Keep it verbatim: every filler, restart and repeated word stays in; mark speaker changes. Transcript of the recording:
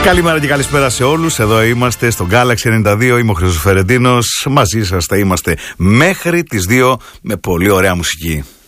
Speaker 1: Καλημέρα και καλησπέρα σε όλους. Εδώ είμαστε στο Galaxy ενενήντα δύο. Είμαι ο Χρήστος Φερεντίνος. Μαζί σας θα είμαστε μέχρι τις δύο με πολύ ωραία μουσική.